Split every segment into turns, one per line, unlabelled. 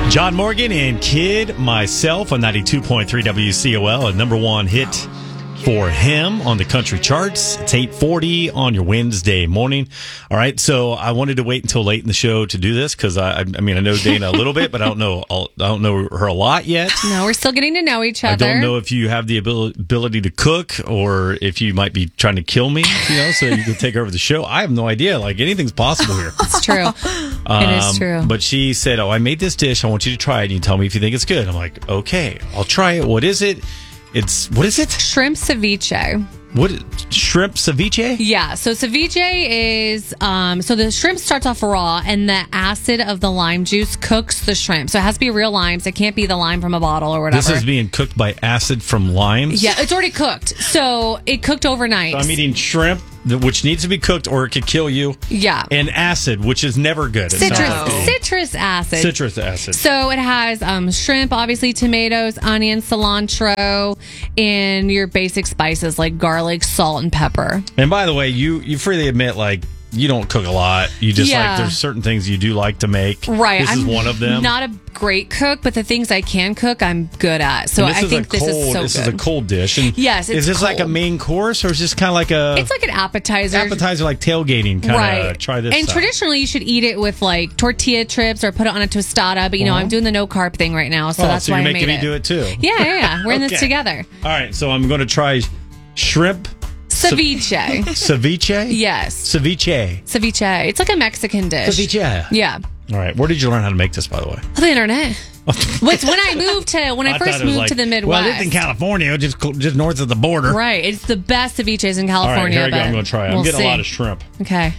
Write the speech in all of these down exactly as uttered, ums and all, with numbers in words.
John Morgan and Kid Myself on ninety-two point three W C O L, a number one hit for him on the country charts. It's eight forty on your Wednesday morning. All right, so I wanted to wait until late in the show to do this because I, I mean I know Dana a little bit, but I don't know I don't know her a lot yet.
No, we're still getting to know each other.
I don't know if you have the ability to cook or if you might be trying to kill me, you know, so you can take over the show. I have no idea. Like anything's possible here.
It's true.
Um,
it is true.
But she said, "Oh, I made this dish. I want you to try it. And you tell me if you think it's good." I'm like, "Okay, I'll try it. What is it?" It's, what is it?
Shrimp ceviche.
What? Shrimp ceviche?
Yeah. So ceviche is, um, so the shrimp starts off raw and the acid of the lime juice cooks the shrimp. So it has to be real limes. It can't be the lime from a bottle or whatever.
This is being cooked by acid from limes?
Yeah, it's already cooked. So it cooked overnight.
So I'm eating shrimp, which needs to be cooked or it could kill you.
Yeah.
And acid, which is never good. It
Citrus,
sounds like
citrus acid.
Citrus acid.
So it has um, shrimp, obviously tomatoes, onion, cilantro, and your basic spices like garlic, salt, and pepper.
And by the way, you, you freely admit, like, you don't cook a lot. You just
Yeah.
like, there's certain things you do like to make.
Right.
This
I'm
is one of them.
Not a great cook, but the things I can cook, I'm good at. So
And this
I
is
think
a
this
cold,
is so
This
good.
is a cold dish. And
Yes, it's
Is this like a
cold.
main course or is this kind of like a
It's like an appetizer.
appetizer, like tailgating kind of?
Right.
Try this
And
out.
traditionally, you should eat it with like tortilla chips or put it on a tostada. But you know,
Uh-huh.
I'm doing the no carb thing right now, so
Oh,
that's
so
why
you're
I
making
made
me
it.
do it too.
Yeah, yeah, yeah. We're in this
Okay.
together.
All right, so I'm going to try shrimp
Ceviche.
ceviche.
Yes.
Ceviche.
Ceviche. It's like a Mexican dish.
Ceviche.
Yeah.
All right, where did you learn how to make this, by the way?
On the internet. What's when I moved to when I,
thought
first
it was
moved
like,
to the Midwest.
Well, I lived in California, just cl- just north of the border.
Right. It's the best ceviches in
All right,
California.
here I go.
but
I'm going to try it. I'm
we'll
getting
see.
a lot of shrimp.
Okay.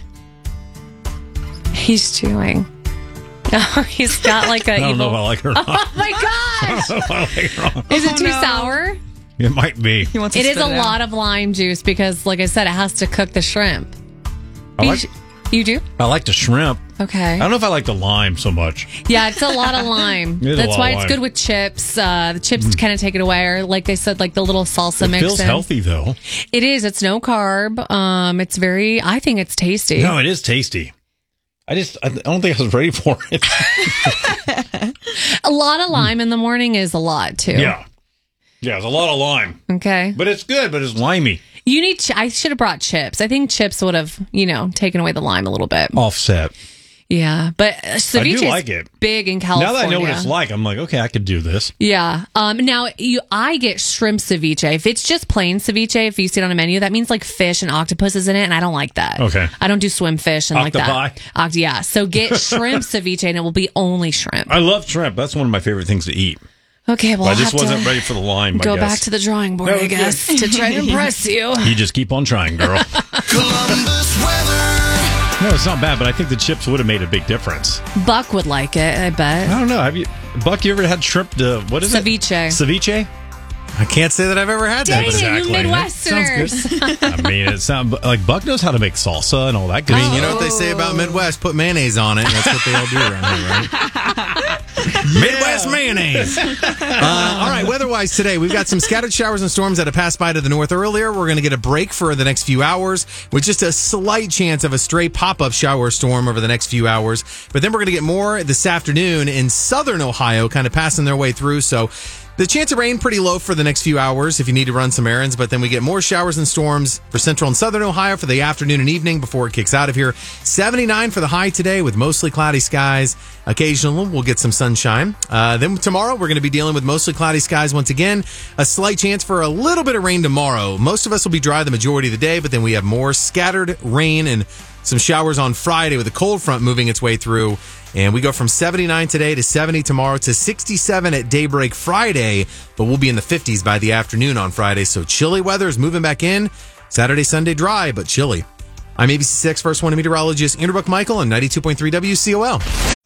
He's chewing. Oh, he's got like a
I don't
evil.
know if I like it or not.
Oh my gosh!
I don't know if I like it or not.
Is it
Oh,
too
no.
sour?
It might be.
He wants to
It is a
spit out.
lot of lime juice because, like I said, it has to cook the shrimp.
I
You
like,
sh- You do?
I like the shrimp.
Okay.
I don't know if I like the lime so much.
Yeah, it's a lot of lime.
It is a
That's
lot
why
of
it's
lime.
good with chips. Uh, the chips kind of take it away, or like they said, like the little salsa
It
mix.
feels
in.
healthy, though.
It is. It's no carb. Um, it's very. I think it's tasty.
No, it is tasty. I just, I don't think I was ready for it.
A lot of lime in the morning is a lot too.
Yeah. Yeah, it's a lot of lime.
Okay.
But it's good, but it's limey.
You need. Ch- I should have brought chips. I think chips would have, you know, taken away the lime a little bit.
Offset.
Yeah, but uh, ceviche is
like it.
big in California.
Now that I know what it's like, I'm like, okay, I could do this.
Yeah. Um. Now you, I get shrimp ceviche. If it's just plain ceviche, if you see it on a menu, that means like fish and octopus is in it, and I don't like that.
Okay.
I don't do swim fish and
Octopi?
like that. Oct- yeah. So get shrimp ceviche, and it will be only shrimp.
I love shrimp. That's one of my favorite things to eat.
Okay. Well,
But I
I'll
just
have to
wasn't ready for the lime, I
Go
guess.
back to the drawing board,
No,
I
it's
guess, to try to impress you.
You just keep on trying, girl.
Columbus weather.
No, it's not bad, but I think the chips would have made a big difference.
Buck would like it. I
I
bet.
don't know. Have you, Buck, you ever had shrimp to, what is
Ceviche.
it? Ceviche?
I can't say that I've ever had
Dang
that.
it,
exactly.
you Midwesterners.
I mean, it sounds like Buck knows how to make salsa and all that good
I mean,
stuff.
you know what they say about Midwest? Put mayonnaise on it. That's what they all do around here, right? Midwest mayonnaise. Uh, all right, weather-wise today, we've got some scattered showers and storms that have passed by to the north earlier. We're going to get a break for the next few hours with just a slight chance of a stray pop-up shower or storm over the next few hours. But then we're going to get more this afternoon in southern Ohio, kind of passing their way through. So the chance of rain pretty low for the next few hours if you need to run some errands, but then we get more showers and storms for central and southern Ohio for the afternoon and evening before it kicks out of here. seventy-nine for the high today with mostly cloudy skies. Occasionally we'll get some sunshine. Uh, then tomorrow we're going to be dealing with mostly cloudy skies once again. A slight chance for a little bit of rain tomorrow. Most of us will be dry the majority of the day, but then we have more scattered rain and some showers on Friday with a cold front moving its way through. And we go from seventy-nine today to seventy tomorrow to sixty-seven at daybreak Friday, but we'll be in the fifties by the afternoon on Friday. So chilly weather is moving back in. Saturday, Sunday dry, but chilly. I'm A B C six First One meteorologist Andrew Buck Michael on ninety-two point three W C O L.